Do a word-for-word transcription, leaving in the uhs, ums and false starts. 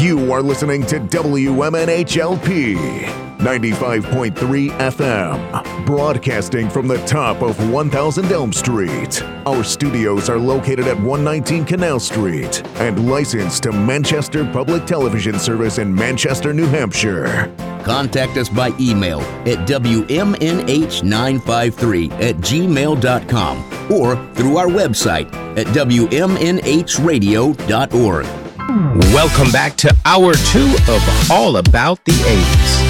You are listening to W M N H L P ninety-five point three F M, broadcasting from the top of one thousand Elm Street. Our studios are located at one nineteen Canal Street and licensed to Manchester Public Television Service in Manchester, New Hampshire. Contact us by email at W M N H nine five three at gmail dot com or through our website at W M N H radio dot org. Welcome back to Hour two of All About the eighties.